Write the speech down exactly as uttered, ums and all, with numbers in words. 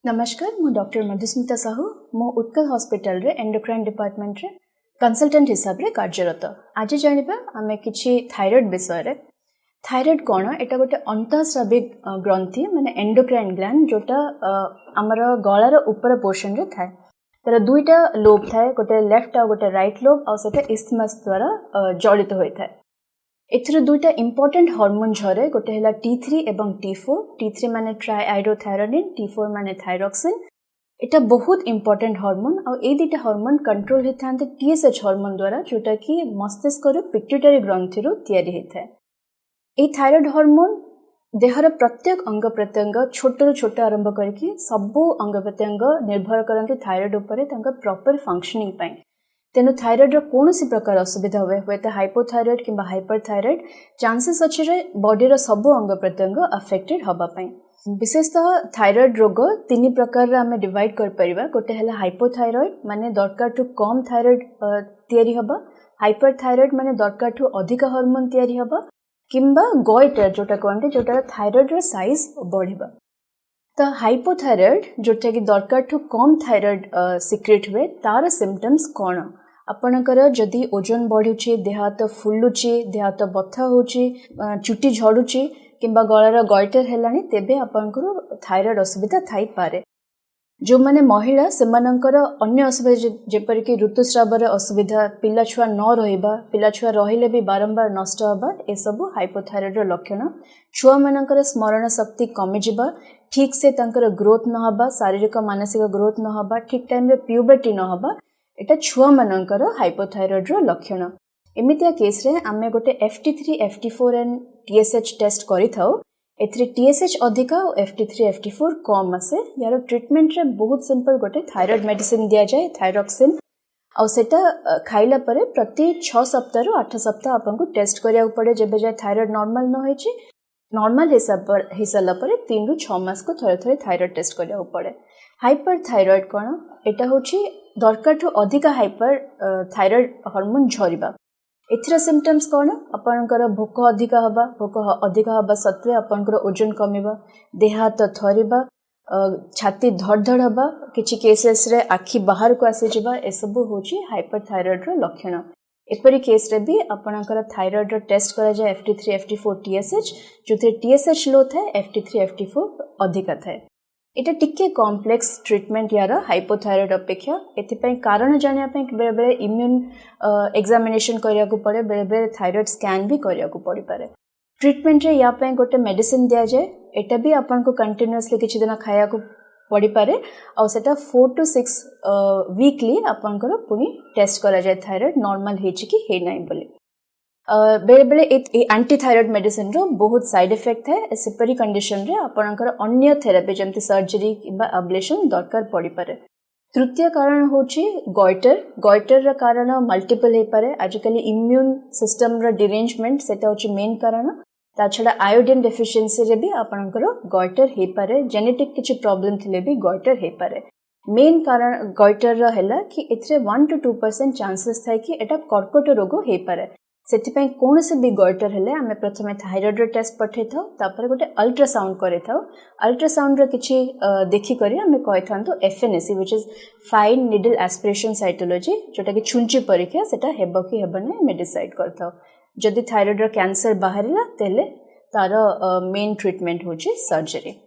नमस्कार मु डॉक्टर मधुस्मिता साहू मो उत्कल हॉस्पिटल रे एंडोक्राइन डिपार्टमेंट रे कंसल्टेंट हिसाब रे कार्यरत। आज जानिबा आमे किछि थायराइड विषय रे। थायराइड कोन एटा गोटे अंतःस्राविक ग्रंथि माने एंडोक्राइन ग्लैंड जोटा हमर गळार ऊपर पोर्शन रे थाए। तर दुईटा लोब थाए, गोटे लेफ्ट आ गोटे राइट लोब आ सेटा इस्थमस द्वारा जड़ित होय थाए। एथरे दुईटा इंपोर्टेंट हार्मोन झरे, गोटे हैला टी थ्री एवं टी फोर। टी थ्री माने ट्राइआइडोथायरोनिन, टी फोर माने थायरॉक्सिन। एटा बहुत इंपोर्टेंट हार्मोन आ ए दुईटा हार्मोन कंट्रोल हेथांते टीएसएच हार्मोन द्वारा, जोटा कि मस्तिष्क रो पिट्यूटरी ग्रंथि रो तयारी हेथाय। ए थायराइड हार्मोन देहर प्रत्येक अंग प्रत्यंग छोट रो छोट आरंभ करके सबो अंग प्रत्यंग निर्भर करंती थायराइड उपरे तांका प्रॉपर फंक्शनिंग पई। तेनु थायराइड रो कोनोसी प्रकार असुविधा हुए हुए तो हाइपोथायराइड किंबा हाइपरथायराइड चांसेस अछि रे बॉडी रो सबो अंग प्रत्यंग अफेक्टेड हबा पई। विशेषतः थायराइड रोग तीन प्रकार रे हमें डिवाइड कर परिबा। गोटे हला हाइपोथायराइड माने दरकार टू कम थायराइड तयारी हबा, हाइपरथायराइड माने दरकार टू अधिक हार्मोन तयारी हबा, किंबा गोइटर जोटा कहंते जोटा थायराइड रो साइज बढ़िबा। तो हाइपोथायराइड जोटा कि दरकार टू कम थायराइड सिक्रेट हुए तार सिम्पटम्स कौन? आपणकर जदि ओजन बढ़ुची, देह हाथ फुलुची, देह हाथ बथा होची, चुटी झड़ुची किंबा गଳାର गॉइटर हेलानी, तेबे आपणकर थायराइड असुविधा थाई पारे। जो माने महिला सेमानकर अन्य असुविधा जेपर कि ऋतुस्रावर असुविधा, पिला छुआ न रहिबा, पिला छुआ रहिले भी बारंबार नष्ट हबा, ए सब हाइपोथायराइड रो लक्षण। छुआ मानकर स्मरण शक्ति कमी जिबा, ठीक से तांकर ग्रोथ न हबा, शारीरिक मानसिक ग्रोथ न हबा, ठीक टाइम रे प्यूबर्टी न हबा, एटा छुआ मानकर हाइपोथायराइड रो लक्षण। एमितिया केस रे आमे गोटे F T three, F T four and T S H test करि थाउ। एथरे टी एस एच अधिका और F T three, F T four कम आसे। यार ट्रीटमेंट रे बहुत सिंपल गोटे थायराइड मेडिसिन दिया जाए, थायरॉक्सिन, और सेटा खाइला परे प्रति छह सप्ताह रु आठ सप्ताह आपनको टेस्ट करिया पड़े। जेबे जाय थायराइड नॉर्मल न होइछि, नॉर्मल हिसाब पर हिसाला परे तीन रु छह मास को थरे थरे थायराइड टेस्ट करिया पड़े। हाइपर थायराइड कोन? एटा होछि दरकार टू अधिका हाइपर थायराइड हार्मोन झरिबा। एथरा सिम्पटम्स कोन? आपनकर भोक अधिका हबा, भोक अधिका हबा सत्वे आपनकर ओजन कमिबा, देह हाथ थरिबा, छाती धड़धड़ हबा, किछि केसेस रे आखि बाहर को आसी जिबा, ए सब होछि हाइपरथायराइड रो लक्षण। एपरि केस रे भी आपनकर थायराइड रो टेस्ट करा जाय F T three, F T four, T S H, जोथे T S H लो थाए, F T three, F T four अधिका थाए। एटा टिके कॉम्प्लेक्स ट्रीटमेंट यार हाइपोथायराइड अपेक्षा। एथिपई कारण जानिया पई बेले बेले इम्यून एग्जामिनेशन करिया को पड़े, बेले बेले थायराइड स्कैन भी करिया को पड़ी पारे। ट्रीटमेंट रे या पई गोटे मेडिसिन दिया जाए, एटा भी आपन को कंटीन्यूअसली किछि दिन खाया को पड़ी पारे, और सेटा फोर टू सिक्स वीकली आपन को पुनी टेस्ट करा जाए थायराइड नॉर्मल हेछि कि हे नै बोली। बेले बेले एंटी थायराइड मेडिसिन रो बहुत साइड इफेक्ट है। सेपरी कंडीशन रे आपनकर अन्य थेरेपी जमती सर्जरी किबा अब्लेशन दरकार पड़ी पारे। तृतीय कारण होछि गॉइटर। गॉइटर रा कारण मल्टीपल हे पारे। आजकल इम्यून सिस्टम रा डिरेंजमेंट सेटा होछि मेन कारण। ता छडा आयोडीन डेफिशिएंसी रे भी आपनकर गॉइटर हे पारे। जेनेटिक किछि प्रॉब्लम थिले भी गॉइटर हे पारे। मेन कारण गॉइटर रा हैला कि एथरे one two two percent chances थाय कि एटा कर्कट रोग हे पारे। सेथिपई कोन से भी गॉइटर हेले आमे प्रथमे थायराइड रो टेस्ट पठे थाउ, तापर गोटे अल्ट्रासाउंड करे थाउ। अल्ट्रासाउंड रो किछि देखि करी आमे कहि थांतो F N A C, which is fine needle aspiration cytology, जोटा कि छुंची परीक्षा सेटा हेबो कि हेबो नै मे डिसाइड करथाउ। जदि थायराइड रो कैंसर बाहरिला तेले तार मेन ट्रीटमेंट होछि सर्जरी।